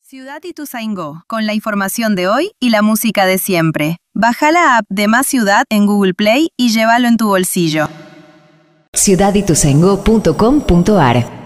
Ciudad Ituzaingó, con la información de hoy y la música de siempre. Baja la app de Más Ciudad en Google Play y llévalo en tu bolsillo. ciudadituzaingó.com.ar